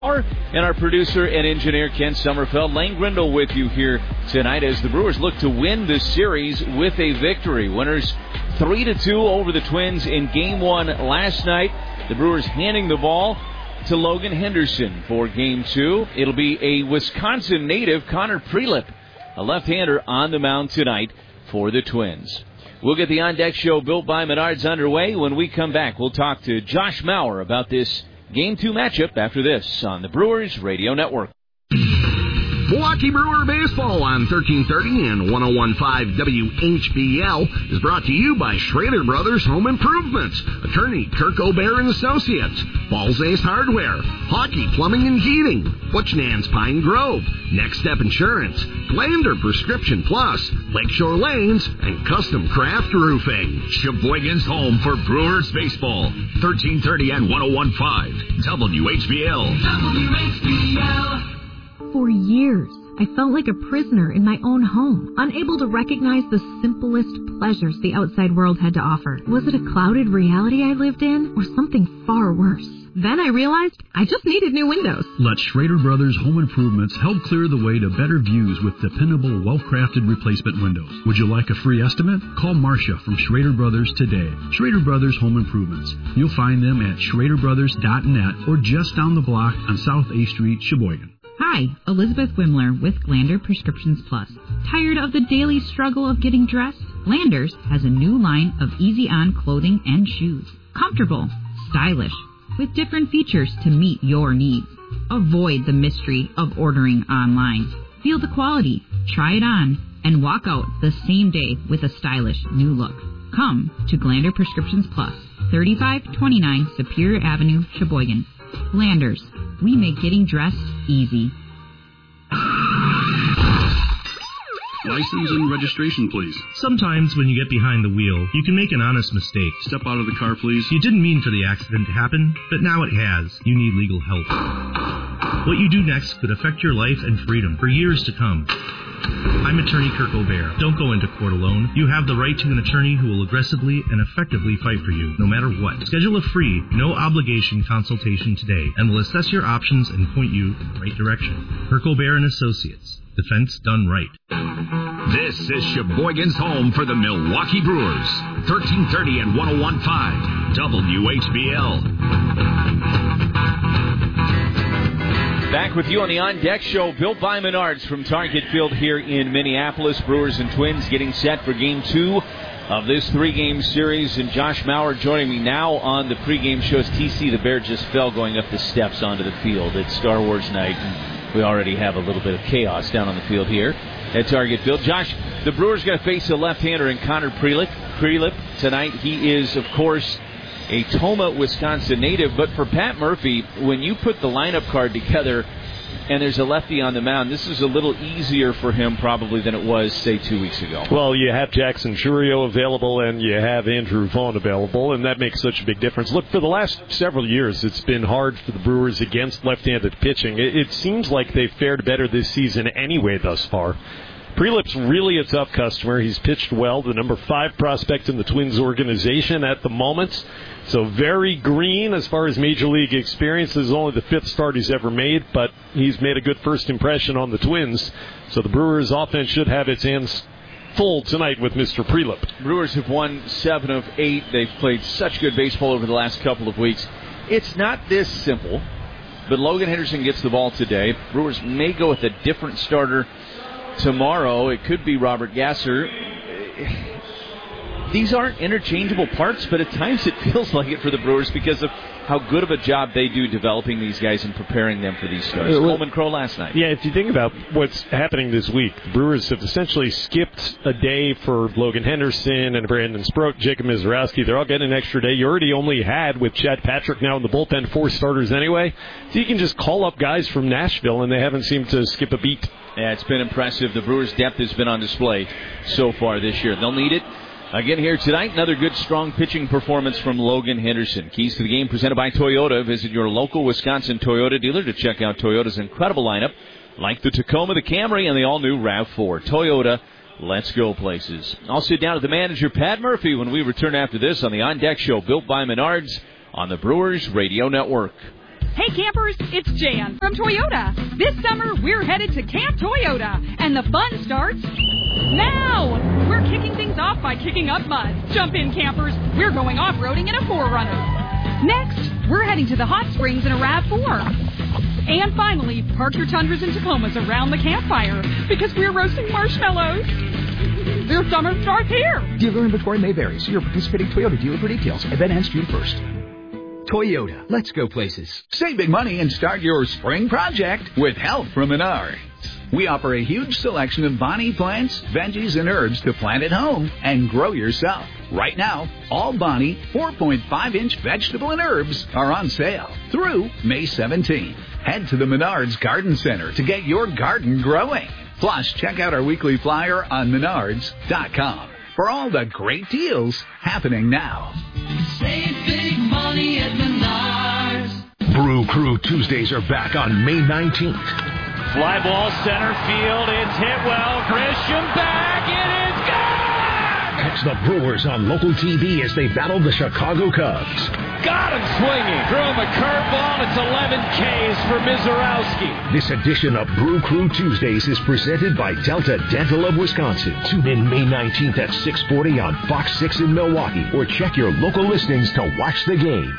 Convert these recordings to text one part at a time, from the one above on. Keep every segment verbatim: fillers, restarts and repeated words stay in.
And our producer and engineer, Ken Sommerfeld. Lane Grindle with you here tonight as the Brewers look to win this series with a victory. Winners three to two over the Twins in Game one last night. The Brewers handing the ball to Logan Henderson for Game two. It'll be a Wisconsin native, Connor Prielipp, a left-hander on the mound tonight for the Twins. We'll get the On Deck Show built by Menards underway. When we come back, we'll talk to Josh Mauer about this Game two matchup after this on the Brewers Radio Network. Milwaukee Brewer Baseball on thirteen thirty and one oh one point five W H B L is brought to you by Schrader Brothers Home Improvement, attorney Kirk O'Bear and Associates, Balls Ace Hardware, Hockey Plumbing and Heating, Butchnan's Pine Grove, Next Step Insurance, Glander Prescription Plus, Lakeshore Lanes, and Custom Craft Roofing. Sheboygan's home for Brewers Baseball, thirteen thirty and one oh one point five W H B L. W H B L. For years, I felt like a prisoner in my own home, unable to recognize the simplest pleasures the outside world had to offer. Was it a clouded reality I lived in, or something far worse? Then I realized I just needed new windows. Let Schrader Brothers Home Improvements help clear the way to better views with dependable, well-crafted replacement windows. Would you like a free estimate? Call Marcia from Schrader Brothers today. Schrader Brothers Home Improvements. You'll find them at schrader brothers dot net or just down the block on South A Street, Sheboygan. Hi, Elizabeth Wimler with Glander Prescriptions Plus. Tired of the daily struggle of getting dressed? Glanders has a new line of easy-on clothing and shoes. Comfortable, stylish, with different features to meet your needs. Avoid the mystery of ordering online. Feel the quality, try it on, and walk out the same day with a stylish new look. Come to Glander Prescriptions Plus, thirty-five twenty-nine Superior Avenue, Sheboygan. Glanders, we make getting dressed easy. License and registration, please. Sometimes when you get behind the wheel, you can make an honest mistake. Step out of the car, please. You didn't mean for the accident to happen, but now it has. You need legal help. What you do next could affect your life and freedom for years to come. I'm attorney Kirk O'Bear. Don't go into court alone. You have the right to an attorney who will aggressively and effectively fight for you, no matter what. Schedule a free, no-obligation consultation today, and we'll assess your options and point you in the right direction. Kirk O'Bear and Associates. Defense done right. This is Sheboygan's home for the Milwaukee Brewers, thirteen thirty and one oh one point five W H B L. Back with you on the On Deck Show, built by Menards from Target Field here in Minneapolis. Brewers and Twins getting set for Game two of this three-game series. And Josh Mauer joining me now on the pregame show. T C, the Bear just fell going up the steps onto the field. It's Star Wars night, and we already have a little bit of chaos down on the field here at Target Field. Josh, the Brewers going to face a left-hander in Connor Prielipp. Prielipp tonight. He is, of course, a Toma, Wisconsin native. But for Pat Murphy, when you put the lineup card together and there's a lefty on the mound, this is a little easier for him probably than it was, say, two weeks ago. Well, you have Jackson Churio available and you have Andrew Vaughn available, and that makes such a big difference. Look, for the last several years, it's been hard for the Brewers against left-handed pitching. It, it seems like they've fared better this season anyway thus far. Prielipp's really a tough customer. He's pitched well, the number five prospect in the Twins organization at the moment. So very green as far as Major League experience. This is only the fifth start he's ever made, but he's made a good first impression on the Twins. So the Brewers' offense should have its hands full tonight with Mister Prielipp. Brewers have won seven of eight. They've played such good baseball over the last couple of weeks. It's not this simple, but Logan Henderson gets the ball today. Brewers may go with a different starter tomorrow. It could be Robert Gasser. These aren't interchangeable parts, but at times it feels like it for the Brewers because of how good of a job they do developing these guys and preparing them for these starts. Uh, well, Coleman Crow last night. Yeah, if you think about what's happening this week, the Brewers have essentially skipped a day for Logan Henderson and Brandon Sproat, Jacob Mizorowski. They're all getting an extra day. You already only had, with Chad Patrick now in the bullpen, four starters anyway. So you can just call up guys from Nashville, and they haven't seemed to skip a beat. Yeah, it's been impressive. The Brewers' depth has been on display so far this year. They'll need it again here tonight. Another good, strong pitching performance from Logan Henderson. Keys to the game presented by Toyota. Visit your local Wisconsin Toyota dealer to check out Toyota's incredible lineup, like the Tacoma, the Camry, and the all-new RAV four. Toyota, let's go places. I'll sit down with the manager, Pat Murphy, when we return after this on the On Deck Show, built by Menards on the Brewers Radio Network. Hey campers, it's Jan from Toyota. This summer, we're headed to Camp Toyota, and the fun starts now. We're kicking things off by kicking up mud. Jump in, campers. We're going off-roading in a four runner. Next, we're heading to the hot springs in a RAV four. And finally, park your Tundras and Tacomas around the campfire because we're roasting marshmallows. Their summer starts here. Dealer inventory may vary. See your participating Toyota dealer for details. Event ends June first. Toyota. Let's go places. Save big money and start your spring project with help from Menards. We offer a huge selection of Bonnie plants, veggies, and herbs to plant at home and grow yourself. Right now, all Bonnie four point five inch vegetable and herbs are on sale through May seventeenth. Head to the Menards Garden Center to get your garden growing. Plus, check out our weekly flyer on menards dot com for all the great deals happening now. Save big money at Menards. Brew Crew Tuesdays are back on May nineteenth. Fly ball center field. It's hit well. Christian back. It is gone! Catch the Brewers on local T V as they battle the Chicago Cubs. Got him swinging. Threw him a curveball. It's eleven Ks for Mizorowski. This edition of Brew Crew Tuesdays is presented by Delta Dental of Wisconsin. Tune in May nineteenth at six forty on Fox six in Milwaukee or check your local listings to watch the game.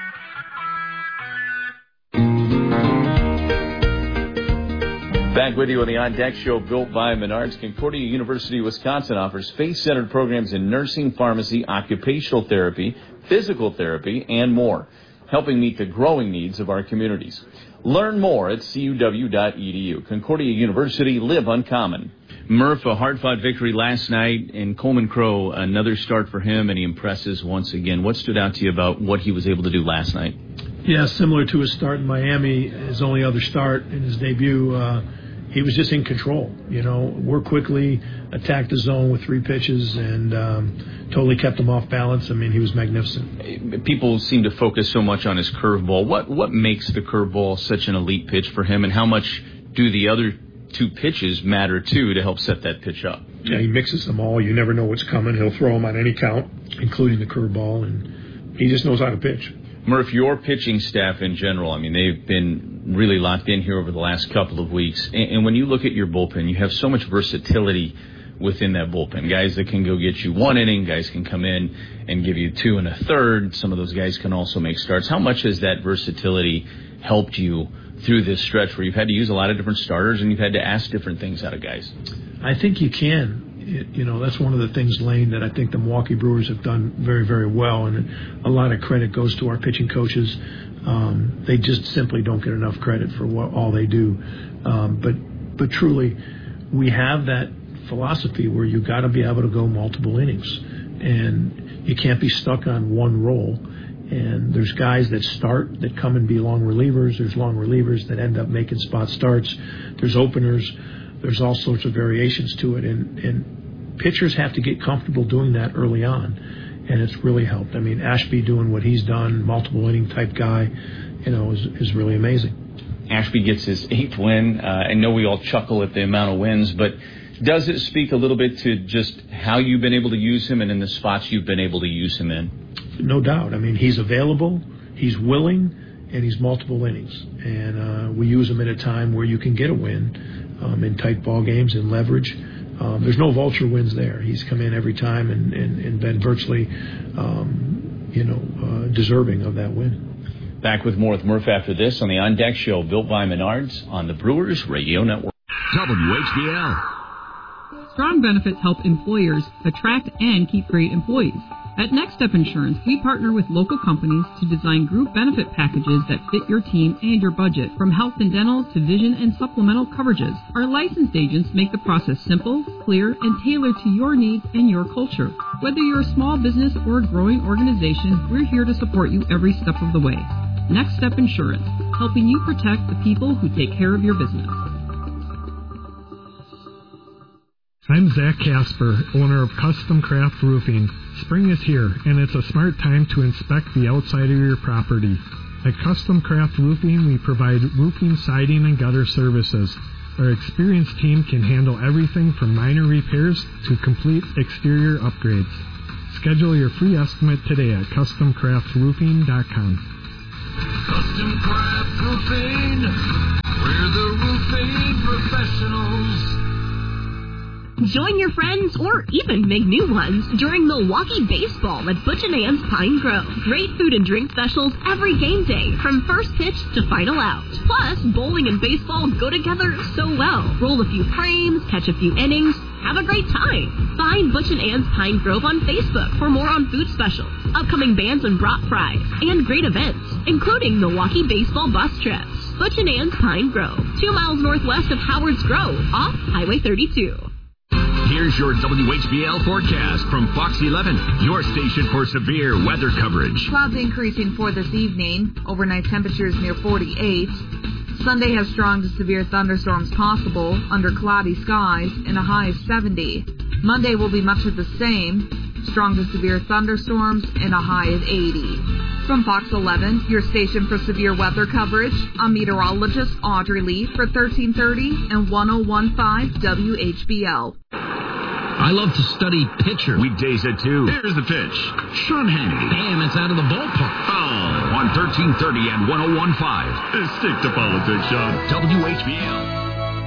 Back with you on the On Deck Show, built by Menards. Concordia University, Wisconsin offers faith-centered programs in nursing, pharmacy, occupational therapy, physical therapy, and more, helping meet the growing needs of our communities. Learn more at C U W dot E D U. Concordia University, live uncommon. Murph, a hard-fought victory last night, and Coleman Crow, another start for him, and he impresses once again. What stood out to you about what he was able to do last night? Yeah, similar to his start in Miami, his only other start in his debut, uh, he was just in control, you know, worked quickly, attacked the zone with three pitches, and um, totally kept him off balance. I mean, he was magnificent. People seem to focus so much on his curveball. What what makes the curveball such an elite pitch for him, and how much do the other two pitches matter, too, to help set that pitch up? Yeah, he mixes them all. You never know what's coming. He'll throw them on any count, including the curveball, and he just knows how to pitch. Murph, your pitching staff in general, I mean, they've been really locked in here over the last couple of weeks. And, and when you look at your bullpen, you have so much versatility within that bullpen. Guys that can go get you one inning, guys can come in and give you two and a third. Some of those guys can also make starts. How much has that versatility helped you through this stretch where you've had to use a lot of different starters and you've had to ask different things out of guys? I think you can. It, you know, that's one of the things, Lane, that I think the Milwaukee Brewers have done very, very well, and a lot of credit goes to our pitching coaches. Um, they just simply don't get enough credit for what all they do. Um, but, but truly, we have that philosophy where you got to be able to go multiple innings, and you can't be stuck on one role. And there's guys that start that come and be long relievers. There's long relievers that end up making spot starts. There's openers. There's all sorts of variations to it, and, and pitchers have to get comfortable doing that early on, and it's really helped. I mean, Ashby doing what he's done, multiple inning type guy, you know, is, is really amazing. Ashby gets his eighth win. Uh, I know we all chuckle at the amount of wins, but does it speak a little bit to just how you've been able to use him and in the spots you've been able to use him in? No doubt. I mean, he's available, he's willing, and he's multiple innings, and uh, we use him at a time where you can get a win. Um, in tight ball games and leverage. Um, there's no vulture wins there. He's come in every time and, and, and been virtually, um, you know, uh, deserving of that win. Back with more with Murph after this on the On Deck Show, built by Menards on the Brewers Radio Network. W H B L. Strong benefits help employers attract and keep great employees. At Next Step Insurance, we partner with local companies to design group benefit packages that fit your team and your budget, from health and dental to vision and supplemental coverages. Our licensed agents make the process simple, clear, and tailored to your needs and your culture. Whether you're a small business or a growing organization, we're here to support you every step of the way. Next Step Insurance, helping you protect the people who take care of your business. I'm Zach Casper, owner of Custom Craft Roofing. Spring is here, and it's a smart time to inspect the outside of your property. At Custom Craft Roofing, we provide roofing, siding, and gutter services. Our experienced team can handle everything from minor repairs to complete exterior upgrades. Schedule your free estimate today at custom craft roofing dot com. Custom Craft Roofing. We're the roofing professionals. Join your friends or even make new ones during Milwaukee Baseball at Butch and Ann's Pine Grove. Great food and drink specials every game day from first pitch to final out. Plus, bowling and baseball go together so well. Roll a few frames, catch a few innings, have a great time. Find Butch and Ann's Pine Grove on Facebook for more on food specials, upcoming bands and brat prize, and great events, including Milwaukee Baseball bus trips. Butch and Ann's Pine Grove, two miles northwest of Howard's Grove, off Highway thirty-two. Here's your W H B L forecast from Fox eleven, your station for severe weather coverage. Clouds increasing for this evening. Overnight temperatures near forty-eight. Sunday has strong to severe thunderstorms possible under cloudy skies and a high of seventy. Monday will be much of the same. Strong to severe thunderstorms and a high of eighty. From Fox eleven, your station for severe weather coverage, I'm meteorologist Audrey Lee for thirteen thirty and ten fifteen W H B L. I love to study pitcher. Weekdays at two. Here's the pitch. Sean Hannity. Damn, it's out of the ballpark. Oh, on thirteen thirty and ten fifteen. Stick to politics, Sean. W H B L.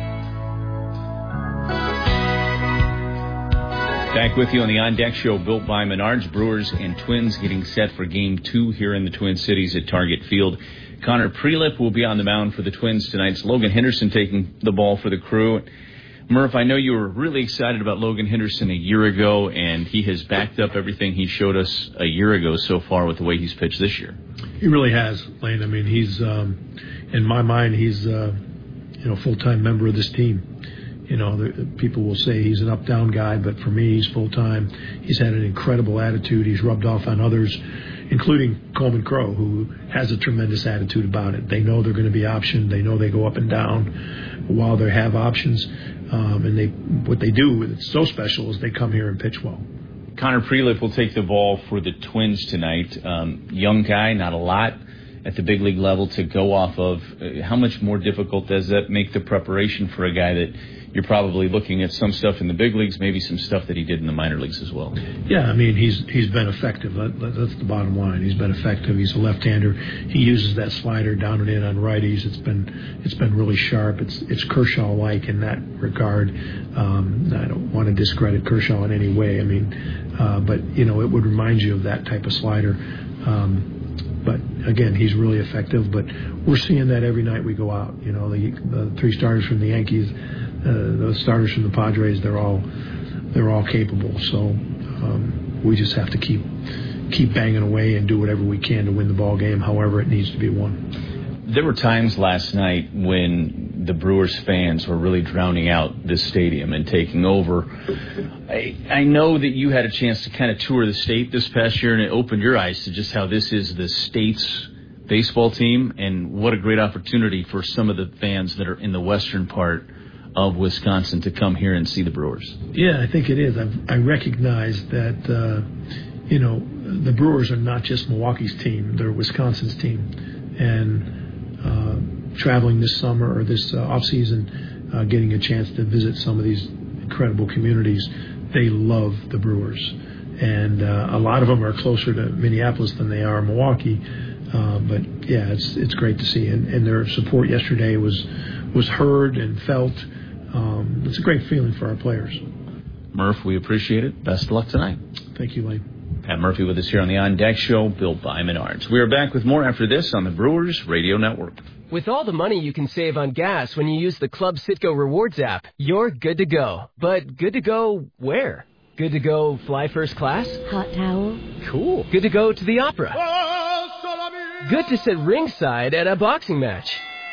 Back with you on the On Deck Show, built by Menards. Brewers and Twins getting set for Game two here in the Twin Cities at Target Field. Connor Prelip will be on the mound for the Twins tonight. It's Logan Henderson taking the ball for the Crew. Murph, I know you were really excited about Logan Henderson a year ago, and he has backed up everything he showed us a year ago so far with the way he's pitched this year. He really has, Lane. I mean, he's, um, in my mind, he's, uh, you know, a full-time member of this team. You know, the, people will say he's an up-down guy, but for me, he's full-time. He's had an incredible attitude. He's rubbed off on others, including Coleman Crow, who has a tremendous attitude about it. They know they're going to be optioned. They know they go up and down while they have options. Um, and they what they do, it's so special, is they come here and pitch well. Connor Prelip will take the ball for the Twins tonight. Um, young guy, not a lot at the big league level to go off of. Uh, how much more difficult does that make the preparation for a guy that you're probably looking at some stuff in the big leagues, maybe some stuff that he did in the minor leagues as well? Yeah, I mean, he's he's been effective. That, that's the bottom line. He's been effective. He's a left-hander. He uses that slider down and in on righties. It's been it's been really sharp. It's it's Kershaw-like in that regard. Um, I don't want to discredit Kershaw in any way. I mean, uh, but you know, it would remind you of that type of slider. Um, But, again, he's really effective. But we're seeing that every night we go out. You know, the, the three starters from the Yankees, uh, the starters from the Padres, they're all they're all capable. So um, we just have to keep keep banging away and do whatever we can to win the ball game, however it needs to be won. There were times last night when the Brewers fans were really drowning out this stadium and taking over. I, I know that you had a chance to kind of tour the state this past year, and it opened your eyes to just how this is the state's baseball team, and what a great opportunity for some of the fans that are in the western part of Wisconsin to come here and see the Brewers. Yeah, I think it is. I've, I recognize that, uh, you know, the Brewers are not just Milwaukee's team. They're Wisconsin's team. And Uh, traveling this summer or this uh, off season, uh, getting a chance to visit some of these incredible communities, they love the Brewers, and uh, a lot of them are closer to Minneapolis than they are Milwaukee. Uh, but yeah, it's it's great to see, and, and their support yesterday was was heard and felt. Um, it's a great feeling for our players. Murph, we appreciate it. Best of luck tonight. Thank you, Lane. Pat Murphy with us here on the On Deck Show, built by Menards. We are back with more after this on the Brewers Radio Network. With all the money you can save on gas when you use the Club Citgo Rewards app, you're good to go. But good to go where? Good to go fly first class? Hot towel? Cool. Good to go to the opera? Good to sit ringside at a boxing match?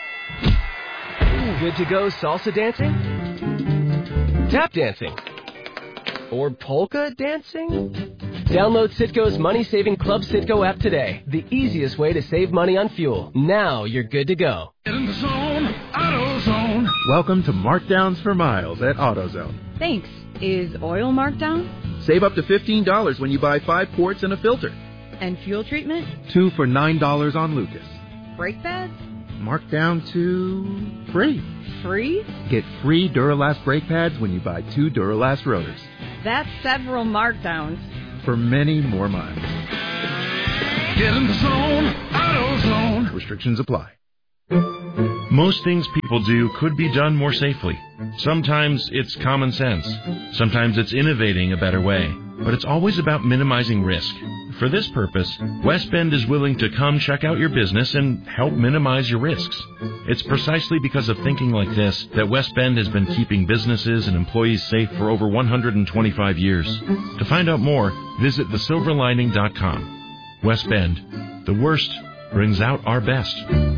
Good to go salsa dancing? Tap dancing? Or polka dancing? Download Citgo's money-saving Club Citgo app today. The easiest way to save money on fuel. Now you're good to go. Get in the zone, AutoZone. Welcome to Markdowns for Miles at AutoZone. Thanks. Is oil marked down? Save up to fifteen dollars when you buy five quarts and a filter. And fuel treatment? Two for nine dollars on Lucas. Brake pads? Marked down to free. Free? Get free Duralast brake pads when you buy two Duralast rotors. That's several markdowns. For many more miles. Get in the zone, AutoZone. Restrictions apply. Most things people do could be done more safely. Sometimes it's common sense. Sometimes it's innovating a better way. But it's always about minimizing risk. For this purpose, West Bend is willing to come check out your business and help minimize your risks. It's precisely because of thinking like this that West Bend has been keeping businesses and employees safe for over one hundred twenty-five years. To find out more, visit the silver lining dot com. West Bend, the worst brings out our best.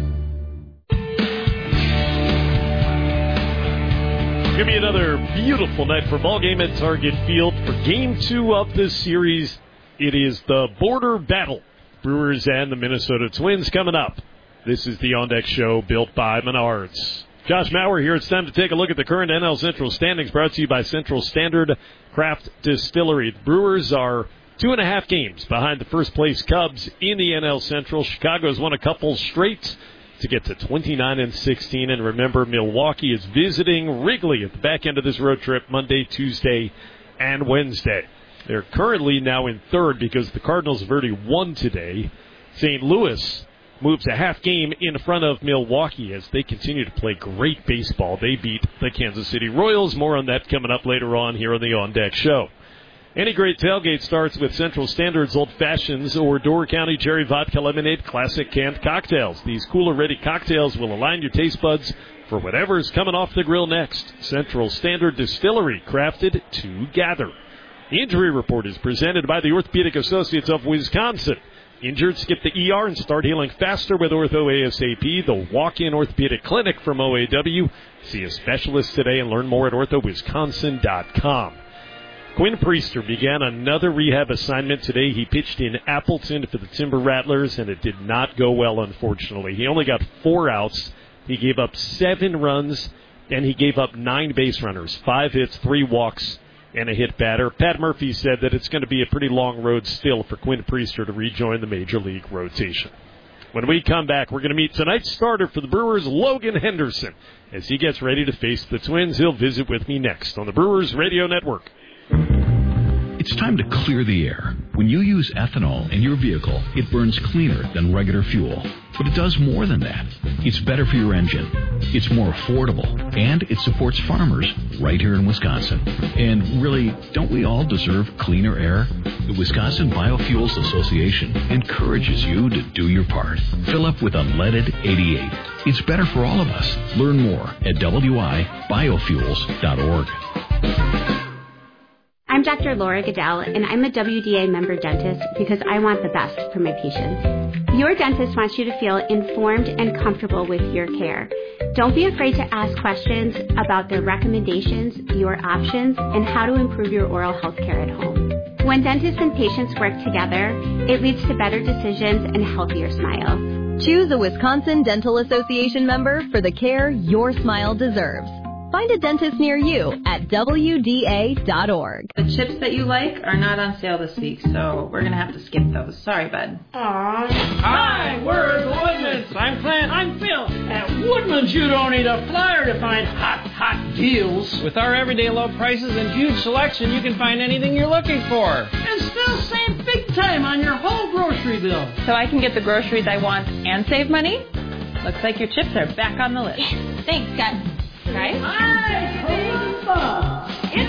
It's going to be another beautiful night for ball game at Target Field. For game two of this series, it is the border battle. Brewers and the Minnesota Twins coming up. This is the On Deck Show built by Menards. Josh Mauer here. It's time to take a look at the current N L Central standings brought to you by Central Standard Craft Distillery. The Brewers are two and a half games behind the first place Cubs in the N L Central. Chicago's won a couple straight to get to twenty-nine and sixteen. And remember, Milwaukee is visiting Wrigley at the back end of this road trip Monday, Tuesday, and Wednesday. They're currently now in third because the Cardinals have already won today. Saint Louis moves a half game in front of Milwaukee as they continue to play great baseball. They beat the Kansas City Royals. More on that coming up later on here on the On Deck Show. Any great tailgate starts with Central Standard's Old Fashions or Door County Cherry Vodka Lemonade Classic Canned Cocktails. These cooler-ready cocktails will align your taste buds for whatever's coming off the grill next. Central Standard Distillery, crafted to gather. The injury report is presented by the Orthopedic Associates of Wisconsin. Injured, skip the E R and start healing faster with Ortho ASAP, the walk-in orthopedic clinic from O A W. See a specialist today and learn more at ortho wisconsin dot com. Quinn Priester began another rehab assignment today. He pitched in Appleton for the Timber Rattlers, and it did not go well, unfortunately. He only got four outs. He gave up seven runs, and he gave up nine base runners, five hits, three walks, and a hit batter. Pat Murphy said that it's going to be a pretty long road still for Quinn Priester to rejoin the Major League rotation. When we come back, we're going to meet tonight's starter for the Brewers, Logan Henderson. As he gets ready to face the Twins, he'll visit with me next on the Brewers Radio Network. It's time to clear the air. When you use ethanol in your vehicle, it burns cleaner than regular fuel. But it does more than that. It's better for your engine. It's more affordable. And it supports farmers right here in Wisconsin. And really, don't we all deserve cleaner air? The Wisconsin Biofuels Association encourages you to do your part. Fill up with unleaded eighty-eight. It's better for all of us. Learn more at w i biofuels dot org. I'm Doctor Laura Goodell, and I'm a W D A member dentist because I want the best for my patients. Your dentist wants you to feel informed and comfortable with your care. Don't be afraid to ask questions about their recommendations, your options, and how to improve your oral health care at home. When dentists and patients work together, it leads to better decisions and healthier smiles. Choose a Wisconsin Dental Association member for the care your smile deserves. Find a dentist near you at w d a dot org. The chips that you like are not on sale this week, so we're going to have to skip those. Sorry, bud. Aww. Hi, we're at Woodman's. I'm Clint. I'm Phil. At Woodman's, you don't need a flyer to find hot, hot deals. With our everyday low prices and huge selection, you can find anything you're looking for. And still save big time on your whole grocery bill. So I can get the groceries I want and save money? Looks like your chips are back on the list. Yes. Thanks, guys. Right? Hi, Columbus! It's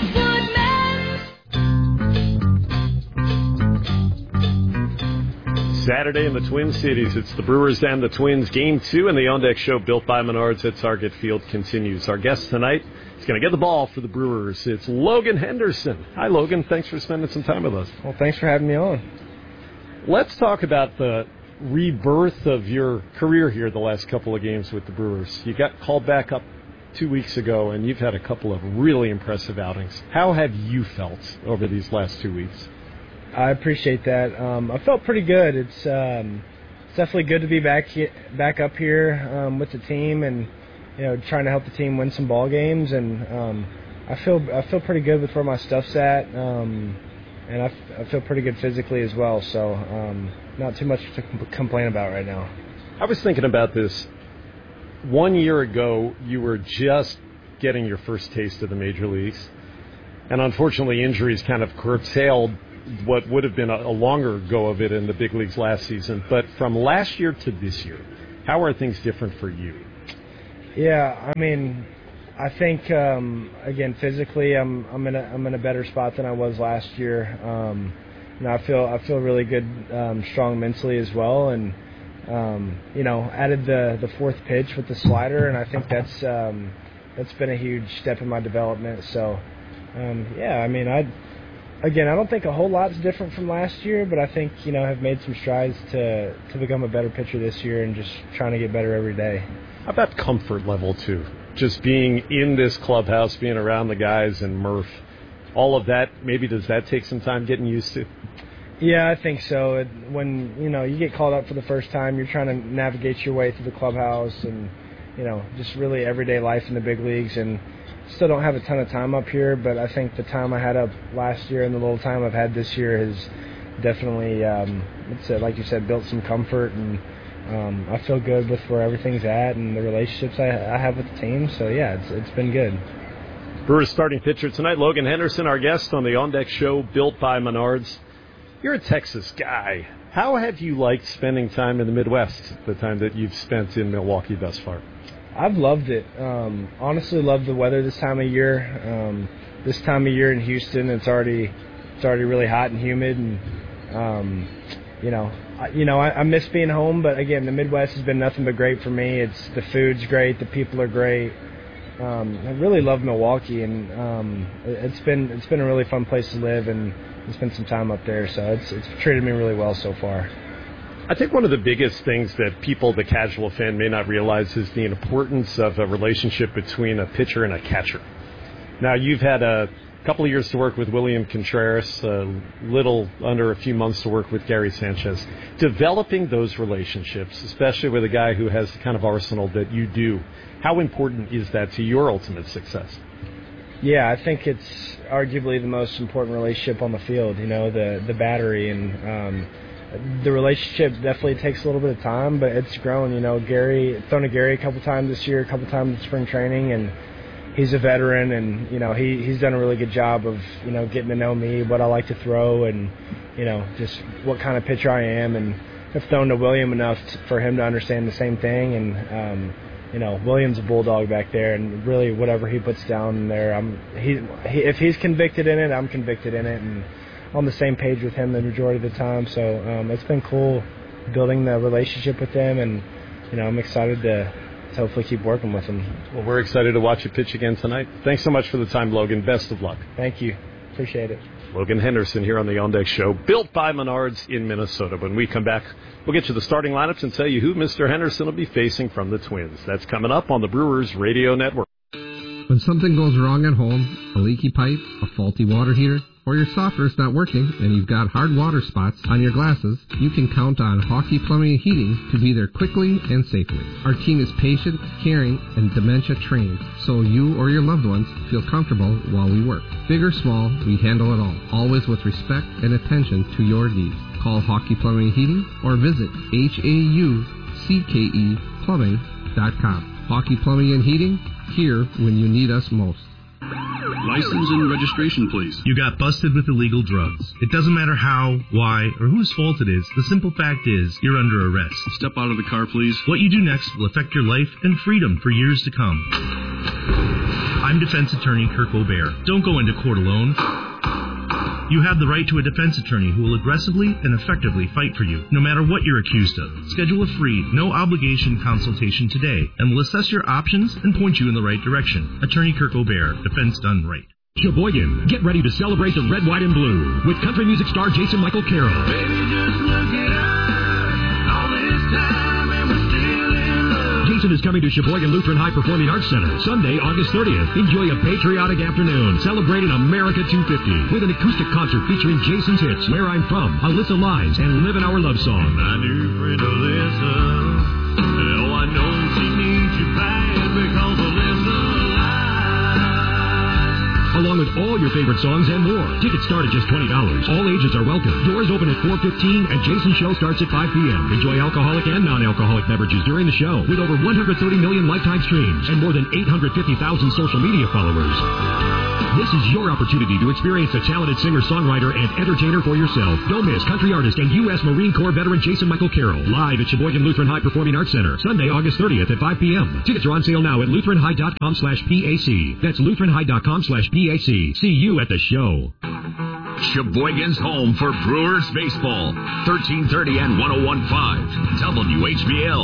Goodman! Saturday in the Twin Cities, it's the Brewers and the Twins. Game two, and the On Deck Show built by Menards at Target Field continues. Our guest tonight is going to get the ball for the Brewers. It's Logan Henderson. Hi, Logan. Thanks for spending some time with us. Well, thanks for having me on. Let's talk about the rebirth of your career here the last couple of games with the Brewers. You got called back up two weeks ago, and you've had a couple of really impressive outings. How have you felt over these last two weeks? I appreciate that. Um, I felt pretty good. It's, um, it's definitely good to be back he- back up here um, with the team, and you know, trying to help the team win some ball games. And um, I feel I feel pretty good with where my stuff's at, um, and I, f- I feel pretty good physically as well. So um, not too much to com- complain about right now. I was thinking about this. One year ago, you were just getting your first taste of the major leagues, and unfortunately injuries kind of curtailed what would have been a, a longer go of it in the big leagues last season. But from last year to this year, How are things different for you? Yeah, I mean, I think um, again physically, I'm I'm in a I'm in a better spot than I was last year. Um, you know, I feel I feel really good, um, strong mentally as well, and um, you know, added the the fourth pitch with the slider, and I think that's um, that's been a huge step in my development. So, um, yeah, I mean, I again, I don't think a whole lot's different from last year, but I think you know have made some strides to to become a better pitcher this year, and just trying to get better every day. How about comfort level too? Just being in this clubhouse, being around the guys and Murph, all of that, maybe does that take some time getting used to? Yeah, I think so. It, when, you know, you get called up for the first time, you're trying to navigate your way through the clubhouse and, you know, just really everyday life in the big leagues. And still don't have a ton of time up here, but I think the time I had up last year and the little time I've had this year has definitely, um, it's uh, like you said, built some comfort, and um, I feel good with where everything's at and the relationships I, I have with the team. So, yeah, it's it's been good. Brewers starting pitcher tonight, Logan Henderson, our guest on the On Deck Show, built by Menards. You're a Texas guy. How have you liked spending time in the Midwest, the time that you've spent in Milwaukee thus far? I've loved it. Um, honestly, loved the weather this time of year. Um, this time of year in Houston, it's already it's already really hot and humid, and um, you know, I, you know, I, I miss being home. But again, the Midwest has been nothing but great for me. It's the food's great, the people are great. Um, I really love Milwaukee, and um, it's been it's been a really fun place to live, and spend some time up there. So it's it's treated me really well so far. I think one of the biggest things that people, the casual fan, may not realize is the importance of a relationship between a pitcher and a catcher. Now, you've had a couple of years to work with William Contreras, a little under a few months to work with Gary Sanchez. Developing those relationships, especially with a guy who has the kind of arsenal that you do, how important is that to your ultimate success? Yeah, I think it's arguably the most important relationship on the field, you know, the, the battery. And um, the relationship definitely takes a little bit of time, but it's grown. You know, Gary, thrown to Gary a couple times this year, a couple times in spring training, and he's a veteran, and, you know, he, he's done a really good job of, you know, getting to know me, what I like to throw, and, you know, just what kind of pitcher I am. And I've thrown to William enough to, for him to understand the same thing. And, um, you know, William's a bulldog back there, and really whatever he puts down there, I'm he, he if he's convicted in it, I'm convicted in it, and on the same page with him the majority of the time. So um, it's been cool building the relationship with him, and you know, I'm excited to, to hopefully keep working with him. Well, we're excited to watch you pitch again tonight. Thanks so much for the time, Logan. Best of luck. Thank you. Appreciate it. Logan Henderson here on the On Deck Show, built by Menards in Minnesota. When we come back, we'll get you the starting lineups and tell you who Mister Henderson will be facing from the Twins. That's coming up on the Brewers Radio Network. When something goes wrong at home, a leaky pipe, a faulty water heater, or your softener's not working and you've got hard water spots on your glasses, you can count on Hawkey Plumbing and Heating to be there quickly and safely. Our team is patient, caring, and dementia trained, so you or your loved ones feel comfortable while we work. Big or small, we handle it all, always with respect and attention to your needs. Call Hawkey Plumbing and Heating or visit H A U C K E plumbing dot com. Hawkey Plumbing and Heating, here when you need us most. License and registration, please. You got busted with illegal drugs. It doesn't matter how, why, or whose fault it is. The simple fact is, you're under arrest. Step out of the car, please. What you do next will affect your life and freedom for years to come. I'm defense attorney Kirk O'Bear. Don't go into court alone. You have the right to a defense attorney who will aggressively and effectively fight for you, no matter what you're accused of. Schedule a free, no-obligation consultation today, and we'll assess your options and point you in the right direction. Attorney Kirk O'Bear, defense done right. Sheboygan, get ready to celebrate the red, white, and blue with country music star Jason Michael Carroll. Baby, just look it up. All this time and we're still in love. Jason is coming to Sheboygan Lutheran High Performing Arts Center Sunday, August thirtieth. Enjoy a patriotic afternoon celebrating America two fifty with an acoustic concert featuring Jason's hits Where I'm From, Alyssa Lines, and Living Our Love Song. My dear friend Alyssa, oh, I know she needs you bad because Alyssa lies. Along with all your favorite songs and more. Tickets start at just twenty dollars. All ages are welcome. Doors open at four fifteen, and Jason's show starts at five p.m. Enjoy alcoholic and non-alcoholic beverages during the show with over one hundred thirty million lifetime streams and more than eight hundred fifty thousand social media followers. This is your opportunity to experience a talented singer, songwriter, and entertainer for yourself. Don't miss country artist and U S Marine Corps veteran Jason Michael Carroll live at Sheboygan Lutheran High Performing Arts Center, Sunday, August thirtieth at five p.m. Tickets are on sale now at lutheran high dot com slash P A C. That's lutheran high dot com slash P A C. See you at the show. Sheboygan's home for Brewers baseball. thirteen thirty and one oh one point five W H B L.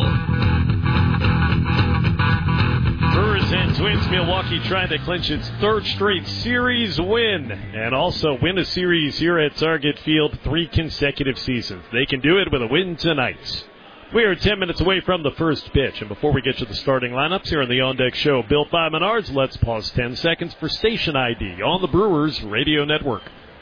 Brewers and Twins, Milwaukee trying to clinch its third straight series win and also win a series here at Target Field three consecutive seasons. They can do it with a win tonight. We are ten minutes away from the first pitch, and before we get to the starting lineups here on the On Deck Show built by Menards, let's pause ten seconds for station I D on the Brewers Radio Network.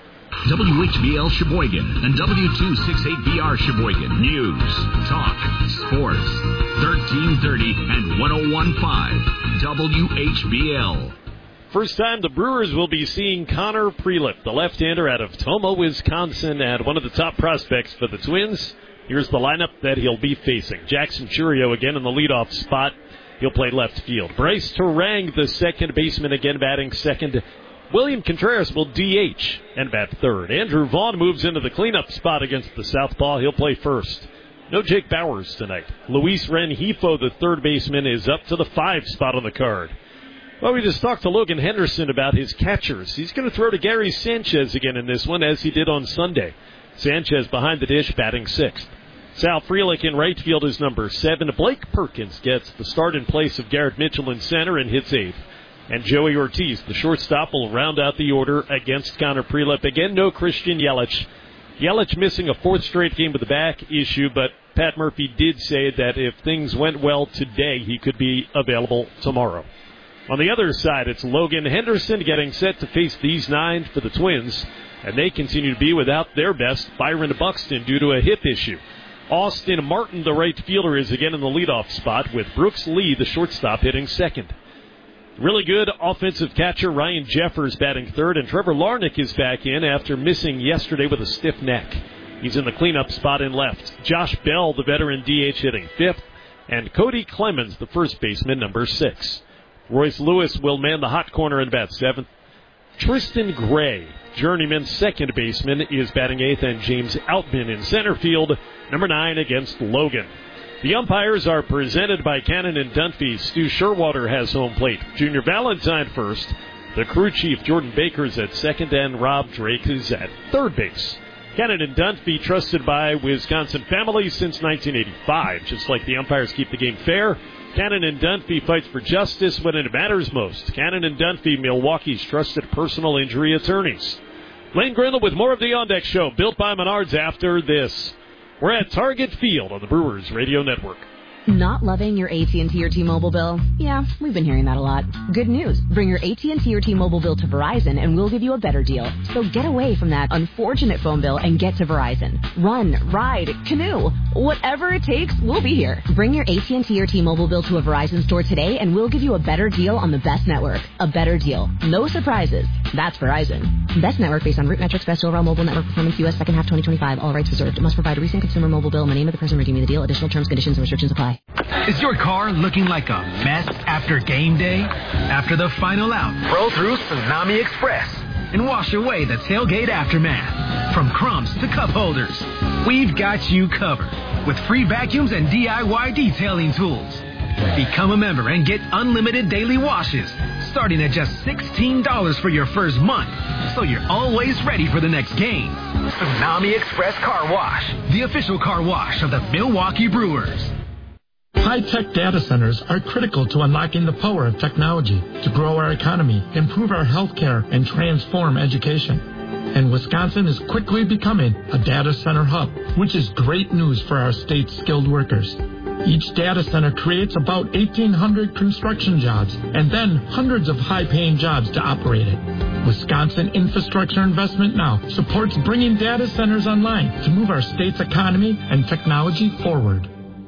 W H B L Sheboygan and W two sixty-eight B R Sheboygan. News, talk, sports. thirteen thirty and one oh one point five W H B L. First time the Brewers will be seeing Connor Prelip, the left-hander out of Tomah, Wisconsin, and one of the top prospects for the Twins. Here's the lineup that he'll be facing. Jackson Churio again in the leadoff spot. He'll play left field. Bryce Terang, the second baseman, again batting second. William Contreras will D H and bat third. Andrew Vaughn moves into the cleanup spot against the southpaw. He'll play first. No Jake Bowers tonight. Luis Rengifo, the third baseman, is up to the five spot on the card. Well, we just talked to Logan Henderson about his catchers. He's going to throw to Gary Sanchez again in this one, as he did on Sunday. Sanchez behind the dish, batting sixth. Sal Frelick in right field is number seven. Blake Perkins gets the start in place of Garrett Mitchell in center and hits eighth. And Joey Ortiz, the shortstop, will round out the order against Connor Prelip. Again, no Christian Yelich. Yelich missing a fourth straight game with a back issue, but Pat Murphy did say that if things went well today, he could be available tomorrow. On the other side, it's Logan Henderson getting set to face these nine for the Twins, and they continue to be without their best, Byron Buxton, due to a hip issue. Austin Martin, the right fielder, is again in the leadoff spot, with Brooks Lee, the shortstop, hitting second. Really good offensive catcher Ryan Jeffers batting third, and Trevor Larnach is back in after missing yesterday with a stiff neck. He's in the cleanup spot in left. Josh Bell, the veteran D H, hitting fifth, and Cody Clemens, the first baseman, number six. Royce Lewis will man the hot corner and bat seventh. Tristan Gray, journeyman second baseman, is batting eighth, and James Outman in center field, number nine, against Logan. The umpires are presented by Cannon and Dunphy. Stu Sherwater has home plate. Junior Valentine first. The crew chief, Jordan Baker, is at second, and Rob Drake is at third base. Cannon and Dunphy, trusted by Wisconsin families since nineteen eighty-five. Just like the umpires keep the game fair, Cannon and Dunphy fights for justice when it matters most. Cannon and Dunphy, Milwaukee's trusted personal injury attorneys. Lane Grindle with more of the On Deck Show, built by Menards after this. We're at Target Field on the Brewers Radio Network. Not loving your A T and T or T-Mobile bill? Yeah, we've been hearing that a lot. Good news. Bring your A T and T or T-Mobile bill to Verizon and we'll give you a better deal. So get away from that unfortunate phone bill and get to Verizon. Run, ride, canoe. Whatever it takes, we'll be here. Bring your A T and T or T-Mobile bill to a Verizon store today and we'll give you a better deal on the best network. A better deal. No surprises. That's Verizon. Best network based on root metrics, best overall mobile network performance, U S second half twenty twenty-five. All rights reserved. Must provide a recent consumer mobile bill in the name of the person redeeming the deal. Additional terms, conditions, and restrictions apply. Is your car looking like a mess after game day? After the final out, roll through Tsunami Express and wash away the tailgate aftermath. From crumbs to cup holders, we've got you covered with free vacuums and D I Y detailing tools. Become a member and get unlimited daily washes, starting at just sixteen dollars for your first month, so you're always ready for the next game. Tsunami Express Car Wash, the official car wash of the Milwaukee Brewers. High-tech data centers are critical to unlocking the power of technology to grow our economy, improve our healthcare, and transform education. And Wisconsin is quickly becoming a data center hub, which is great news for our state's skilled workers. Each data center creates about eighteen hundred construction jobs and then hundreds of high-paying jobs to operate it. Wisconsin Infrastructure Investment Now supports bringing data centers online to move our state's economy and technology forward.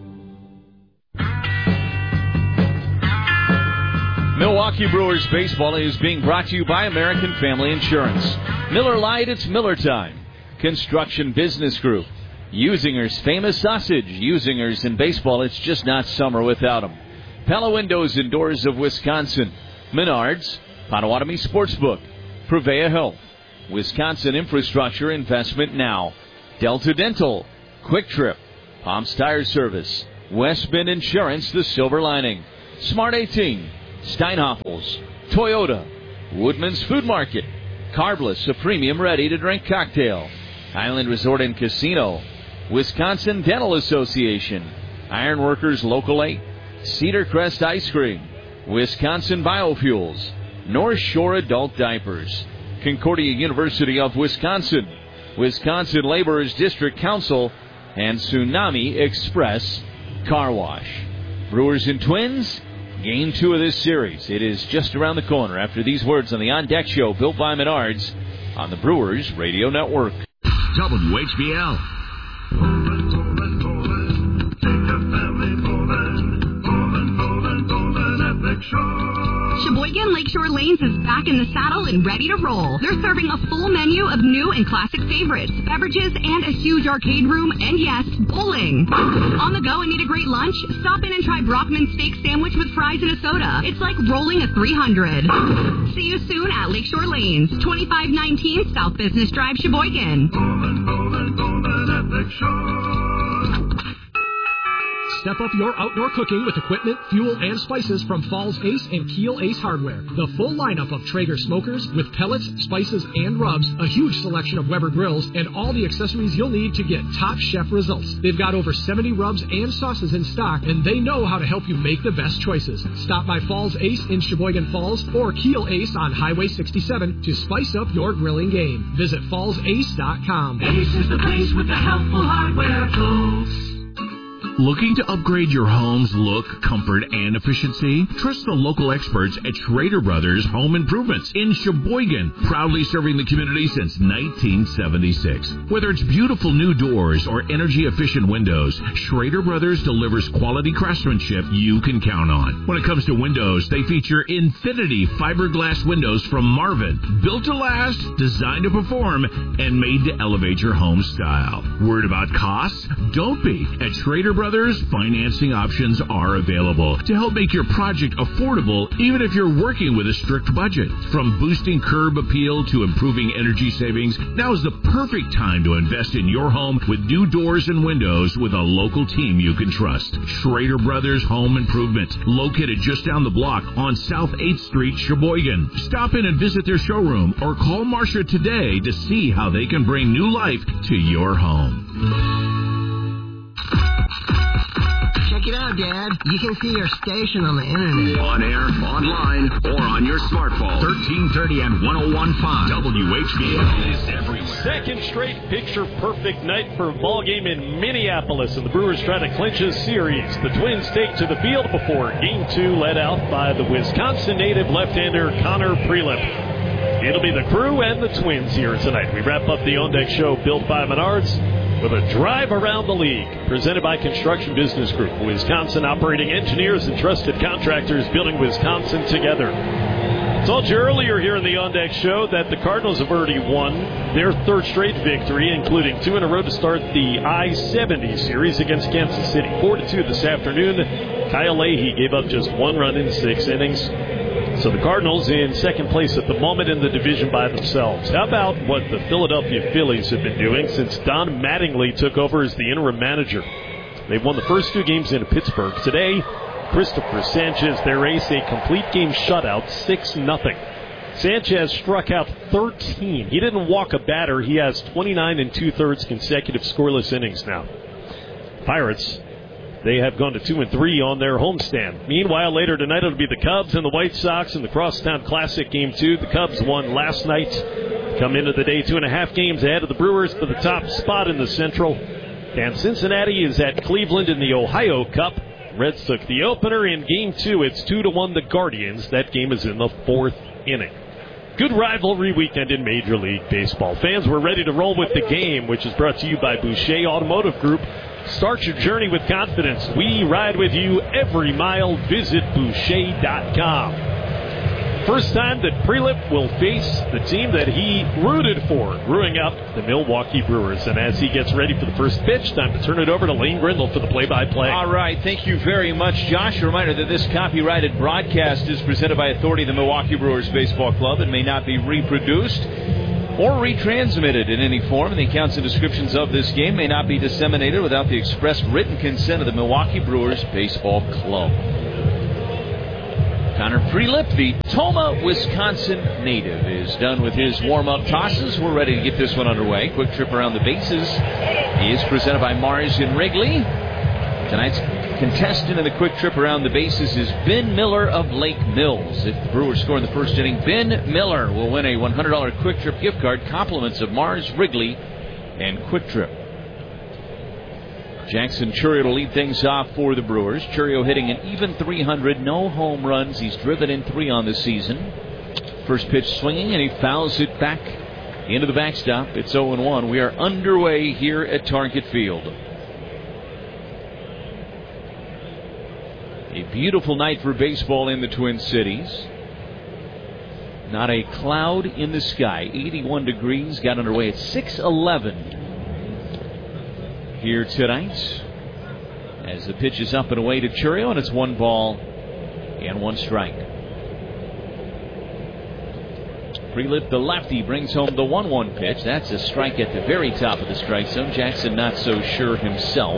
Milwaukee Brewers baseball is being brought to you by American Family Insurance. Miller Lite, it's Miller time. Construction Business Group. Usinger's famous sausage. Usinger's in baseball, it's just not summer without them. Pella Windows and Doors of Wisconsin. Menards. Potawatomi Sportsbook. Prevea Health, Wisconsin Infrastructure Investment Now, Delta Dental, Quick Trip, Palms Tire Service, West Bend Insurance, the Silver Lining, Smart eighteen, Steinhoffels, Toyota, Woodman's Food Market, Carbless, a premium ready-to-drink cocktail, Island Resort and Casino, Wisconsin Dental Association, Ironworkers Local eight, Cedar Crest Ice Cream, Wisconsin Biofuels, North Shore Adult Diapers, Concordia University of Wisconsin, Wisconsin Laborers District Council, and Tsunami Express Car Wash. Brewers and Twins, game two of this series. It is just around the corner after these words on the On Deck Show, built by Menards, on the Brewers Radio Network. W H B L. Sheboygan Lakeshore Lanes is back in the saddle and ready to roll. They're serving a full menu of new and classic favorites, beverages, and a huge arcade room, and yes, bowling. On the go and need a great lunch? Stop in and try Brockman's steak sandwich with fries and a soda. It's like rolling a three hundred. See you soon at Lakeshore Lanes, twenty-five nineteen South Business Drive, Sheboygan. Bowling, bowling, bowling at Lakeshore. Step up your outdoor cooking with equipment, fuel, and spices from Falls Ace and Keel Ace Hardware. The full lineup of Traeger smokers with pellets, spices, and rubs, a huge selection of Weber grills, and all the accessories you'll need to get top chef results. They've got over seventy rubs and sauces in stock, and they know how to help you make the best choices. Stop by Falls Ace in Sheboygan Falls or Keel Ace on Highway sixty-seven to spice up your grilling game. Visit falls ace dot com. Ace is the place with the helpful hardware tools. Looking to upgrade your home's look, comfort, and efficiency? Trust the local experts at Schrader Brothers Home Improvements in Sheboygan, proudly serving the community since nineteen seventy-six. Whether it's beautiful new doors or energy-efficient windows, Schrader Brothers delivers quality craftsmanship you can count on. When it comes to windows, they feature Infinity fiberglass windows from Marvin, built to last, designed to perform, and made to elevate your home style. Worried about costs? Don't be. At Schrader Brothers, financing options are available to help make your project affordable, even if you're working with a strict budget. From boosting curb appeal to improving energy savings, now is the perfect time to invest in your home with new doors and windows with a local team you can trust. Schrader Brothers Home Improvement, located just down the block on South eighth Street, Sheboygan. Stop in and visit their showroom or call Marcia today to see how they can bring new life to your home. Check it out, Dad. You can see your station on the internet. On air, online, or on your smartphone. thirteen thirty and ten fifteen W H B L is everywhere. Second straight picture-perfect night for a ball game in Minneapolis, and the Brewers try to clinch a series. The Twins take to the field before Game two, led out by the Wisconsin native left-hander Connor Prelip. It'll be the Crew and the Twins here tonight. We wrap up the On Deck Show built by Menards with a drive around the league, presented by Construction Business Group, Wisconsin operating engineers and trusted contractors building Wisconsin together. I told you earlier here in the On Deck Show that the Cardinals have already won their third straight victory, including two in a row to start the I seventy series against Kansas City. four to two this afternoon. Kyle Leahy gave up just one run in six innings. So the Cardinals in second place at the moment in the division by themselves. How about what the Philadelphia Phillies have been doing since Don Mattingly took over as the interim manager? They've won the first two games in Pittsburgh. Today, Christopher Sanchez, their ace, a complete game shutout, six nothing. Sanchez struck out thirteen. He didn't walk a batter. He has twenty-nine and two-thirds consecutive scoreless innings now. Pirates, they have gone to two and three on their homestand. Meanwhile, later tonight it'll be the Cubs and the White Sox in the Crosstown Classic Game Two. The Cubs won last night, come into the day two and a half games ahead of the Brewers for the top spot in the Central. And Cincinnati is at Cleveland in the Ohio Cup. Reds took the opener in Game Two. It's two to one the Guardians. That game is in the fourth inning. Good rivalry weekend in Major League Baseball. Fans, we're ready to roll with the game, which is brought to you by Boucher Automotive Group. Start your journey with confidence. We ride with you every mile. Visit Boucher dot com. first time that Prelip will face the team that he rooted for, brewing up the Milwaukee Brewers. And as he gets ready for the first pitch, time to turn it over to Lane Grindle for the play-by-play. All right, thank you very much, Josh. A reminder that this copyrighted broadcast is presented by authority of the Milwaukee Brewers Baseball Club and may not be reproduced or retransmitted in any form. And the accounts and descriptions of this game may not be disseminated without the express written consent of the Milwaukee Brewers Baseball Club. Connor Prelip, the Toma, Wisconsin native, is done with his warm-up tosses. We're ready to get this one underway. Quick trip around the bases is presented by Mars and Wrigley. Tonight's contestant in the quick trip around the bases is Ben Miller of Lake Mills. If the Brewers score in the first inning, Ben Miller will win a one hundred dollars quick trip gift card, compliments of Mars, Wrigley, and Quick Trip. Jackson Chourio to lead things off for the Brewers. Chourio hitting an even three hundred, no home runs. He's driven in three on the season. First pitch swinging, and he fouls it back into the backstop. It's oh and one. We are underway here at Target Field. A beautiful night for baseball in the Twin Cities. Not a cloud in the sky. eighty-one degrees. Got underway at six eleven. Here tonight, as the pitch is up and away to Chourio, and it's one ball and one strike. Prelip, the lefty, brings home the one one pitch. That's a strike at the very top of the strike zone. Jackson not so sure himself.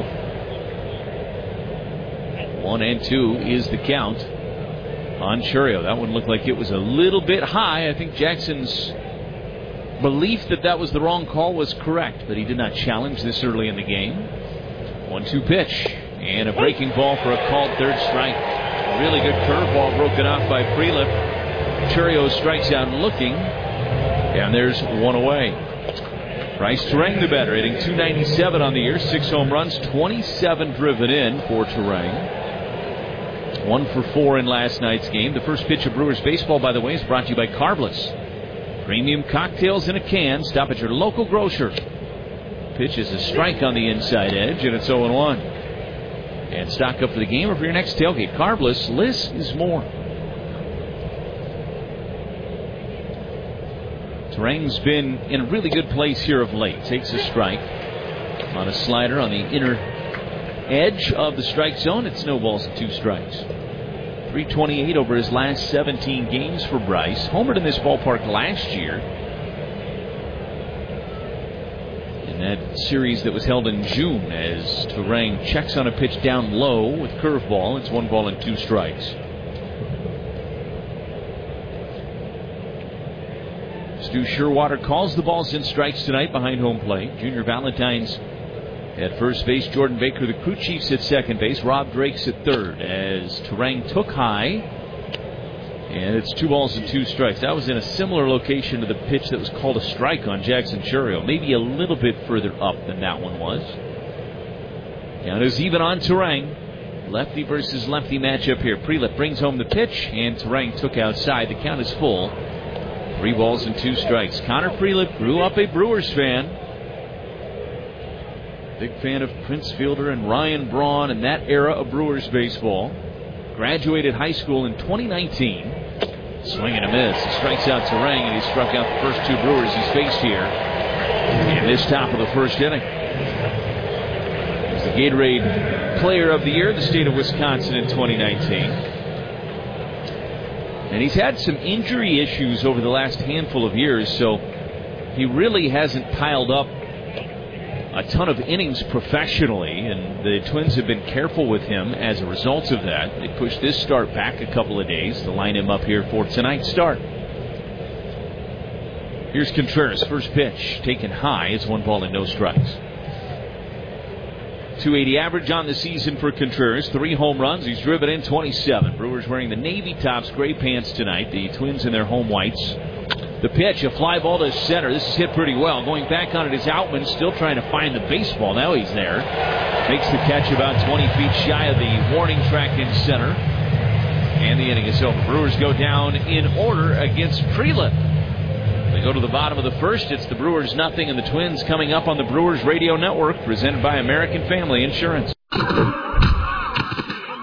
One and two is the count on Chourio. That one looked like it was a little bit high. I think Jackson's belief that that was the wrong call was correct, but he did not challenge this early in the game. one two pitch, and a breaking ball for a called third strike. A really good curveball broken off by Prelip. Chourio strikes out looking, and there's one away. Bryce Turang, the batter, hitting two ninety-seven on the year, six home runs, twenty-seven driven in for Turang. One for four in last night's game. The first pitch of Brewers baseball, by the way, is brought to you by Carbless. Premium cocktails in a can. Stop at your local grocer. Pitch is a strike on the inside edge, and it's oh and one. And stock up for the game or for your next tailgate. Carbless, less is more. Turang's been in a really good place here of late. Takes a strike on a slider on the inner edge of the strike zone. It snowballs to two strikes. three twenty-eight over his last seventeen games for Bryce. Homered in this ballpark last year in that series that was held in June, as Turang checks on a pitch down low with curveball. It's one ball and two strikes. Stu Sherwater calls the balls and strikes tonight behind home plate. Junior Valentine's at first base, Jordan Baker, the crew chiefs at second base, Rob Drake's at third, as Turang took high, and it's two balls and two strikes. That was in a similar location to the pitch that was called a strike on Jackson Chourio, maybe a little bit further up than that one was. Count is even on Turang. Lefty versus lefty matchup here. Prelip brings home the pitch, and Turang took outside. The count is full. Three balls and two strikes. Connor Prelip grew up a Brewers fan. Big fan of Prince Fielder and Ryan Braun and that era of Brewers baseball. Graduated high school in twenty nineteen. Swing and a miss. He strikes out Turang, and he struck out the first two Brewers he's faced here in this top of the first inning. He's the Gatorade Player of the Year, the state of Wisconsin in twenty nineteen. And he's had some injury issues over the last handful of years, so he really hasn't piled up a ton of innings professionally, and the Twins have been careful with him as a result of that. They pushed this start back a couple of days to line him up here for tonight's start. Here's Contreras, first pitch, taken high. It's one ball and no strikes. two eighty average on the season for Contreras. Three home runs. He's driven in twenty-seven. Brewers wearing the navy tops, gray pants tonight. The Twins in their home whites. The pitch, a fly ball to center. This is hit pretty well. Going back on it is Outman, still trying to find the baseball. Now he's there. Makes the catch about twenty feet shy of the warning track in center. And the inning is over. Brewers go down in order against Prelip. They go to the bottom of the first. It's the Brewers nothing, and the Twins coming up on the Brewers Radio Network, presented by American Family Insurance.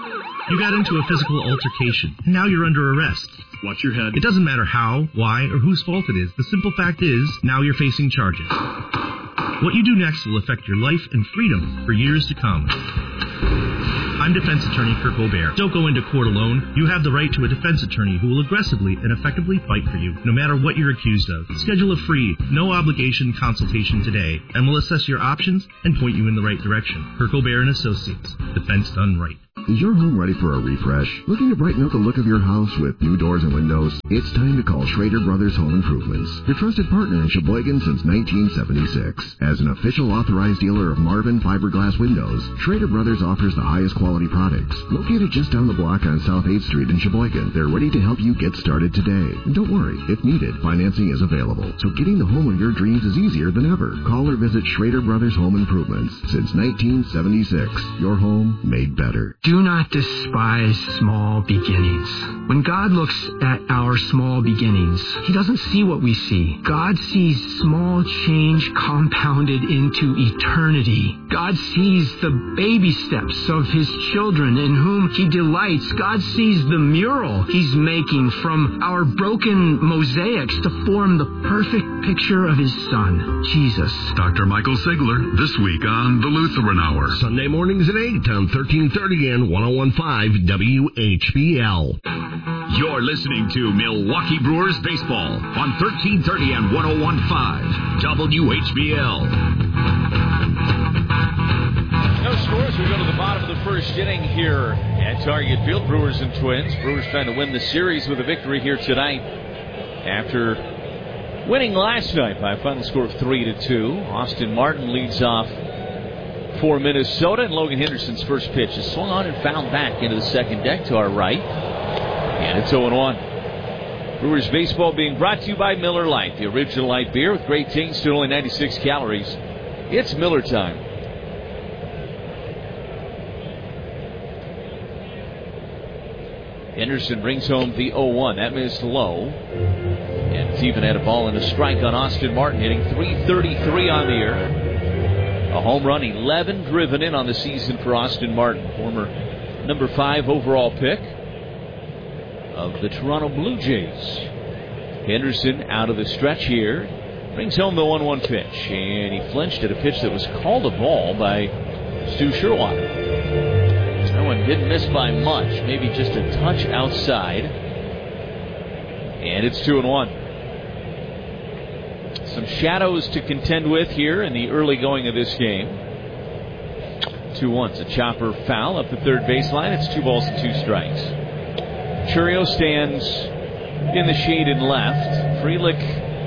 You got into a physical altercation. Now you're under arrest. Watch your head. It doesn't matter how, why, or whose fault it is. The simple fact is, now you're facing charges. What you do next will affect your life and freedom for years to come. I'm defense attorney Kirk O'Bear. Don't go into court alone. You have the right to a defense attorney who will aggressively and effectively fight for you, no matter what you're accused of. Schedule a free, no-obligation consultation today, and we'll assess your options and point you in the right direction. Kirk O'Bear and Associates. Defense done right. Is your home ready for a refresh? Looking to brighten up the look of your house with new doors and windows? It's time to call Schrader Brothers Home Improvements, your trusted partner in Sheboygan since nineteen seventy-six. As an official authorized dealer of Marvin fiberglass windows, Schrader Brothers offers the highest quality products. Located just down the block on South eighth Street in Sheboygan, they're ready to help you get started today. And don't worry, if needed, financing is available. So getting the home of your dreams is easier than ever. Call or visit Schrader Brothers Home Improvements. Since nineteen seventy-six, your home made better. Do not despise small beginnings. When God looks at our small beginnings, He doesn't see what we see. God sees small change compounded into eternity. God sees the baby steps of His children in whom He delights. God sees the mural He's making from our broken mosaics to form the perfect picture of His Son, Jesus. Doctor Michael Sigler, this week on The Lutheran Hour. Sunday mornings at eight on thirteen thirty and one oh one point five W H B L. You're listening to Milwaukee Brewers Baseball on thirteen thirty and one oh one point five W H B L. No scores. We go to the bottom of the first inning here at Target Field. Brewers and Twins. Brewers trying to win the series with a victory here tonight after winning last night by a final score of three to two. Austin Martin leads off for Minnesota, and Logan Henderson's first pitch is swung on and fouled back into the second deck to our right. And it's oh and one. Brewers baseball being brought to you by Miller Lite, the original light beer with great taste and only ninety-six calories. It's Miller time. Henderson brings home the oh one. That missed low. And Steven had a ball and a strike on Austin Martin, hitting three thirty-three on the year. A home run, eleven driven in on the season for Austin Martin, former number five overall pick of the Toronto Blue Jays. Henderson out of the stretch here, brings home the one one pitch, and he flinched at a pitch that was called a ball by Stu Sherwater. That one didn't miss by much, maybe just a touch outside, and it's two and one. Some shadows to contend with here in the early going of this game. two one. A chopper foul up the third baseline. It's two balls and two strikes. Churio stands in the shade and left. Frelick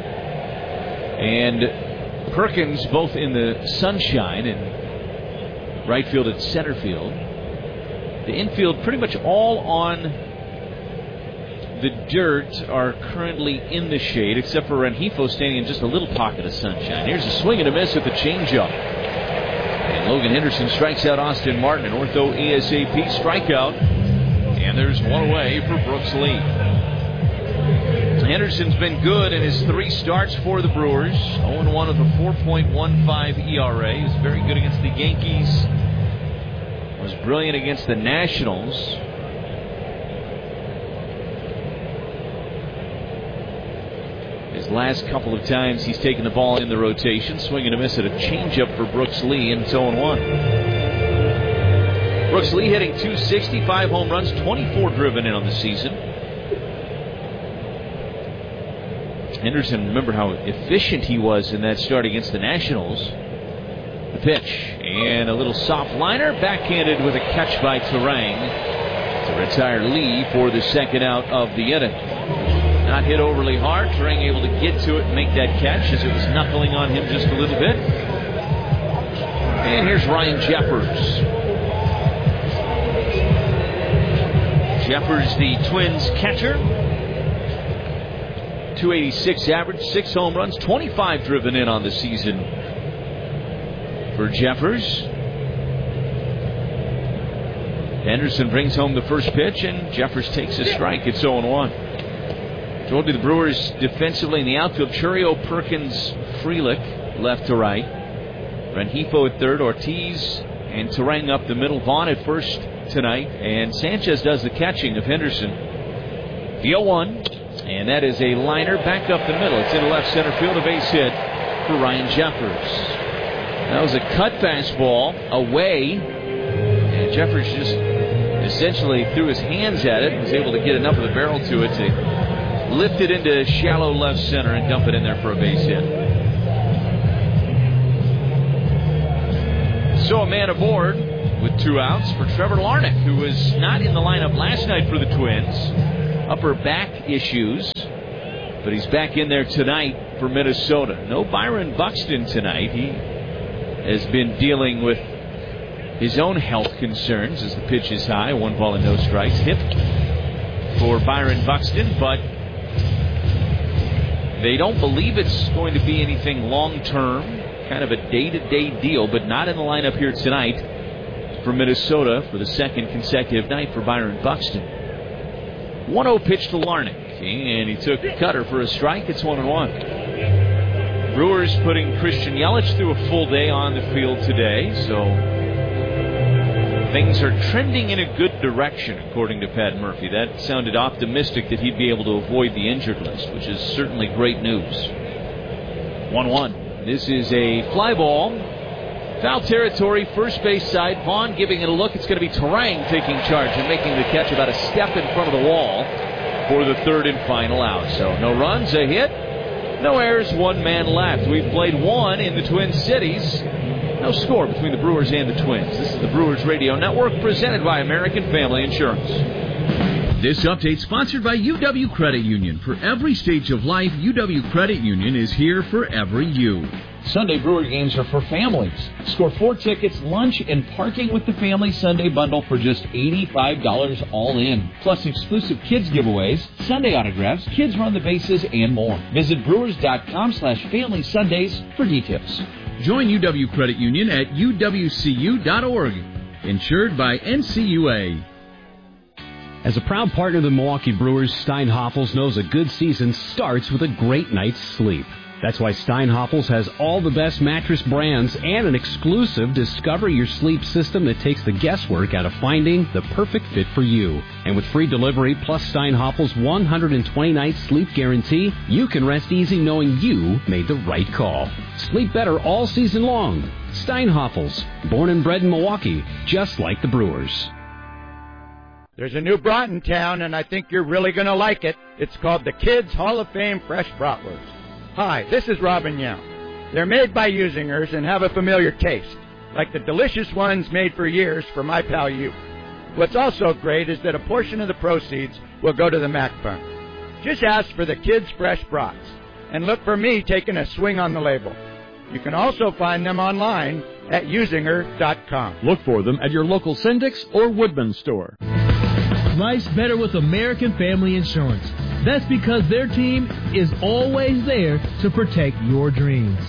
and Perkins both in the sunshine, and right field and center field. The infield pretty much all on the dirt are currently in the shade, except for Rengifo standing in just a little pocket of sunshine. Here's a swing and a miss at the changeup. And Logan Henderson strikes out Austin Martin, an ortho ASAP strikeout. And there's one away for Brooks Lee. Henderson's been good in his three starts for the Brewers. oh and one with a four point one five E R A. He was very good against the Yankees. Was brilliant against the Nationals. His last couple of times he's taken the ball in the rotation, swing and a miss at a changeup for Brooks Lee, and it's oh and one. Brooks Lee hitting two sixty-five home runs, twenty-four driven in on the season. Henderson, remember how efficient he was in that start against the Nationals. The pitch, and a little soft liner, backhanded with a catch by Terang to retire Lee for the second out of the inning. Not hit overly hard. Terang able to get to it and make that catch as it was knuckling on him just a little bit. And here's Ryan Jeffers. Jeffers, the Twins catcher. two eighty-six average, six home runs, twenty-five driven in on the season for Jeffers. Henderson brings home the first pitch, and Jeffers takes a strike. It's oh and one. Told you the Brewers defensively in the outfield. Churio, Perkins, Frelick, left to right. Rengifo at third. Ortiz And Terang up the middle. Vaughn at first tonight. And Sanchez does the catching of Henderson. The oh one. And that is a liner back up the middle. It's in left center field. A base hit for Ryan Jeffers. That was a cut fastball away. And Jeffers just essentially threw his hands at it and was able to get enough of the barrel to it to lift it into shallow left center and dump it in there for a base hit. So a man aboard with two outs for Trevor Larnach, who was not in the lineup last night for the Twins. Upper back issues, but he's back in there tonight for Minnesota. No Byron Buxton tonight. He has been dealing with his own health concerns as the pitch is high. One ball and no strikes. Hit for Byron Buxton, but they don't believe it's going to be anything long-term, kind of a day-to-day deal, but not in the lineup here tonight for Minnesota for the second consecutive night for Byron Buxton. one oh pitch to Larnach, and he took cutter for a strike. It's one and one. Brewers putting Christian Yelich through a full day on the field today, so things are trending in a good direction, according to Pat Murphy. That sounded optimistic that he'd be able to avoid the injured list, which is certainly great news. one one. This is a fly ball. Foul territory, first base side. Vaughn giving it a look. It's going to be Terang taking charge and making the catch about a step in front of the wall for the third and final out. So no runs, a hit, no errors, one man left. We've played one in the Twin Cities. No score between the Brewers and the Twins. This is the Brewers Radio Network, presented by American Family Insurance. This update sponsored by U W Credit Union. For every stage of life, U W Credit Union is here for every you. Sunday Brewer games are for families. Score four tickets, lunch, and parking with the Family Sunday Bundle for just eighty-five dollars all in. Plus exclusive kids giveaways, Sunday autographs, kids run the bases, and more. Visit brewers.com slash family Sundays for details. Join U W Credit Union at U W C U dot org. Insured by N C U A. As a proud partner of the Milwaukee Brewers, Steinhoffels knows a good season starts with a great night's sleep. That's why Steinhoffels has all the best mattress brands and an exclusive Discover Your Sleep system that takes the guesswork out of finding the perfect fit for you. And with free delivery plus Steinhoffels' one hundred twenty night sleep guarantee, you can rest easy knowing you made the right call. Sleep better all season long. Steinhoffels, born and bred in Milwaukee, just like the Brewers. There's a new brat in town, and I think you're really going to like it. It's called the Kids Hall of Fame Fresh Bratwurst. Hi, this is Robin Young. They're made by Usingers and have a familiar taste, like the delicious ones made for years for my pal you. What's also great is that a portion of the proceeds will go to the Mac Fund. Just ask for the Kids Fresh Brats, and look for me taking a swing on the label. You can also find them online at usinger dot com. Look for them at your local Syndic's or Woodman store. Life's better with American Family Insurance. That's because their team is always there to protect your dreams.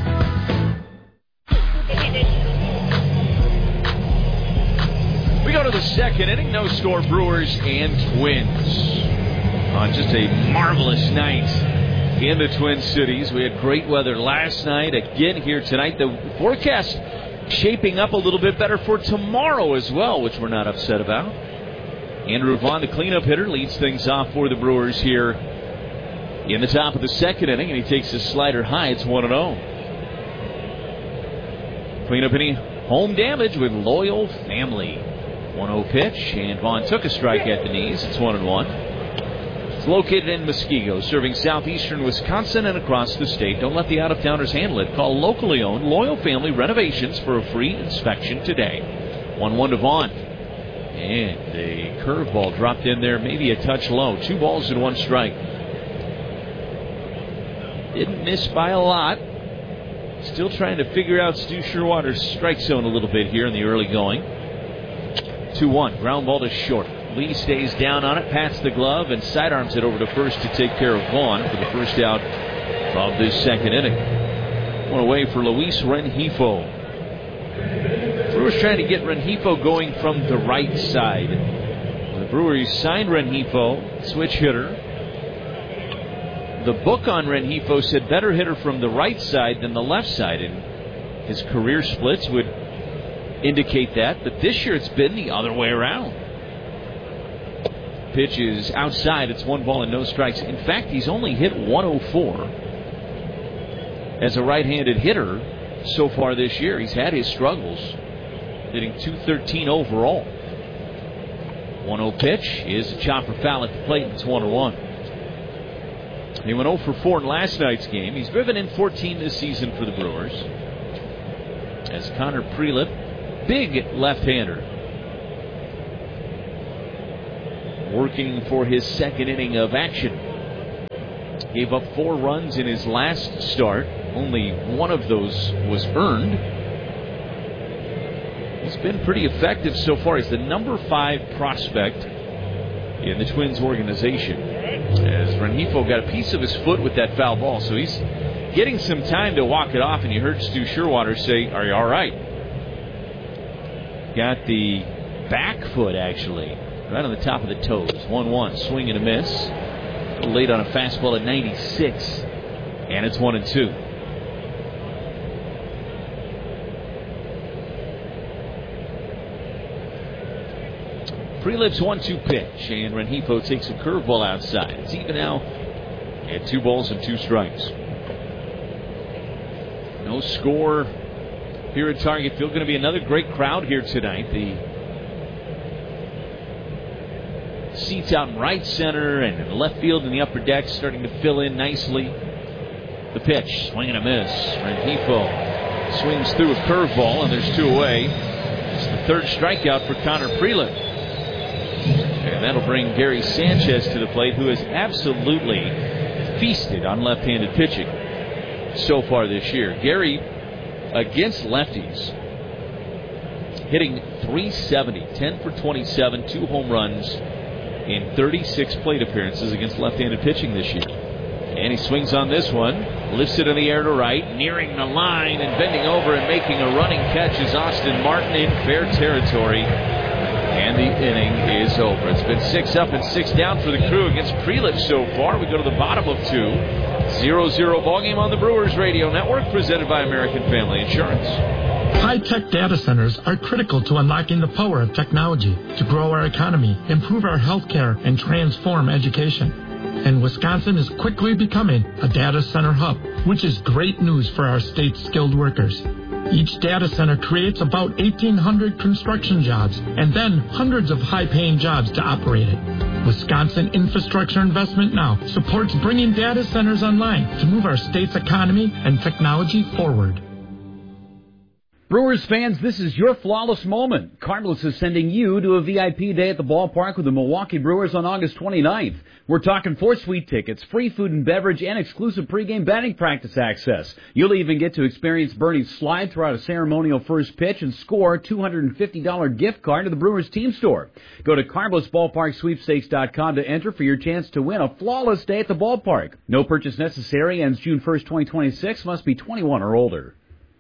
We go to the second inning. No score, Brewers and Twins. On just a marvelous night in the Twin Cities. We had great weather last night. Again here tonight. The forecast shaping up a little bit better for tomorrow as well, which we're not upset about. Andrew Vaughn, the cleanup hitter, leads things off for the Brewers here in the top of the second inning, and he takes his slider high. It's one and oh. Cleanup inning, home damage with Loyal Family. one oh pitch, and Vaughn took a strike at the knees. It's one and one. It's located in Muskego, serving southeastern Wisconsin and across the state. Don't let the out-of-towners handle it. Call locally owned Loyal Family Renovations for a free inspection today. one one to Vaughn. And a curveball dropped in there, maybe a touch low. Two balls and one strike. Didn't miss by a lot. Still trying to figure out Stu Sherwater's strike zone a little bit here in the early going. two one, ground ball to short. Lee stays down on it, pats the glove, and sidearms it over to first to take care of Vaughn for the first out of this second inning. One away for Luis Rengifo. Brewers trying to get Rengifo going from the right side. The Brewers signed Rengifo, switch hitter. The book on Rengifo said better hitter from the right side than the left side, and his career splits would indicate that, but this year it's been the other way around. Pitch is outside. It's one ball and no strikes. In fact, he's only hit one oh four as a right-handed hitter so far this year. He's had his struggles, hitting two thirteen overall. one oh pitch is a chopper foul at the plate, and it's one oh one. He went oh for four in last night's game. He's driven in fourteen this season for the Brewers. As Connor Prelip, big left-hander, working for his second inning of action. Gave up four runs in his last start. Only one of those was earned. He's been pretty effective so far. He's the number five prospect in the Twins organization. As Rengifo got a piece of his foot with that foul ball, so he's getting some time to walk it off. And you heard Stu Sherwater say, "Are you all right?" Got the back foot actually right on the top of the toes. one one, swing and a miss. A little late on a fastball at ninety-six, and it's one and two. Prelip's one two pitch, and Rengifo takes a curveball outside. It's even now at two balls and two strikes. No score here at Target Field. Going to be another great crowd here tonight. The seats out in right center and in left field in the upper deck starting to fill in nicely. The pitch, swing and a miss. Rengifo swings through a curveball, and there's two away. It's the third strikeout for Connor Prelip. And that'll bring Gary Sanchez to the plate, who has absolutely feasted on left-handed pitching so far this year. Gary, against lefties, hitting three seventy, ten for twenty-seven, two home runs in thirty-six plate appearances against left-handed pitching this year. And he swings on this one, lifts it in the air to right, nearing the line and bending over and making a running catch is Austin Martin in fair territory. And the inning is over. It's been six up and six down for the Crew against Prelip so far. We go to the bottom of two. zero zero ballgame on the Brewers Radio Network, presented by American Family Insurance. High-tech data centers are critical to unlocking the power of technology to grow our economy, improve our healthcare, and transform education. And Wisconsin is quickly becoming a data center hub, which is great news for our state's skilled workers. Each data center creates about eighteen hundred construction jobs and then hundreds of high-paying jobs to operate it. Wisconsin Infrastructure Investment Now supports bringing data centers online to move our state's economy and technology forward. Brewers fans, this is your flawless moment. Carlos is sending you to a V I P day at the ballpark with the Milwaukee Brewers on August twenty-ninth. We're talking four sweet tickets, free food and beverage, and exclusive pregame batting practice access. You'll even get to experience Bernie's slide throughout a ceremonial first pitch and score a two hundred fifty dollars gift card to the Brewers team store. Go to Carlos Ballpark Sweepstakes dot com to enter for your chance to win a flawless day at the ballpark. No purchase necessary. Ends June first, twenty twenty-six. Must be twenty-one or older.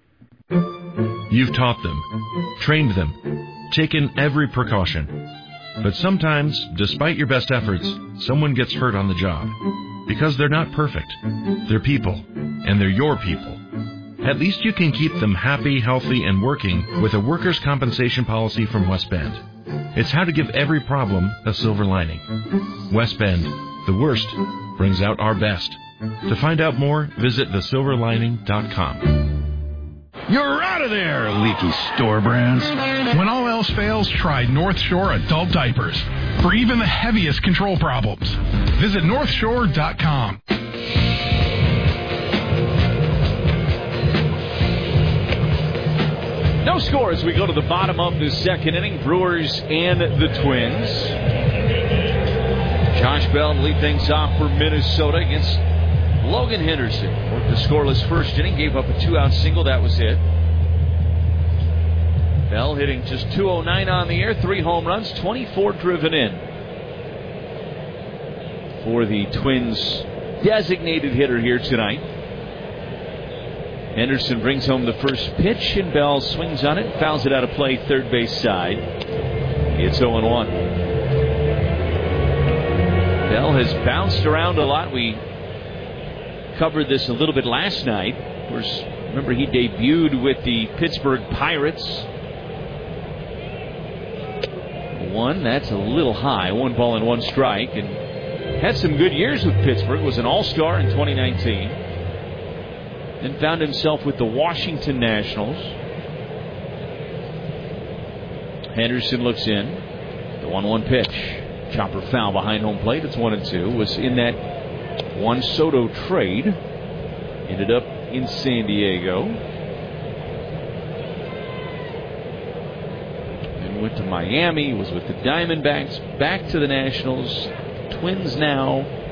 You've taught them, trained them, taken every precaution. But sometimes, despite your best efforts, someone gets hurt on the job. Because they're not perfect. They're people, and they're your people. At least you can keep them happy, healthy, and working with a workers' compensation policy from West Bend. It's how to give every problem a silver lining. West Bend, the worst brings out our best. To find out more, visit the silver lining dot com. You're out of there, leaky store brands. When all else fails, try North Shore Adult Diapers for even the heaviest control problems. Visit north shore dot com. No score as we go to the bottom of the second inning. Brewers and the Twins. Josh Bell lead things off for Minnesota against Logan Henderson. Worked the scoreless first inning, gave up a two-out single. That was it. Bell hitting just two oh nine on the air, three home runs, twenty-four driven in for the Twins' designated hitter here tonight. Henderson brings home the first pitch, and Bell swings on it, fouls it out of play, third base side. It's oh one. Bell has bounced around a lot. We covered this a little bit last night. Of course, remember he debuted with the Pittsburgh Pirates one. That's a little high. One ball and one strike. And had some good years with Pittsburgh. Was an all-star in twenty nineteen. Then found himself with the Washington Nationals. Henderson looks in. The one one pitch. Chopper foul behind home plate. It's one and two. Was in that Juan Soto trade. Ended up in San Diego. Then went to Miami. Was with the Diamondbacks. Back to the Nationals. Twins now.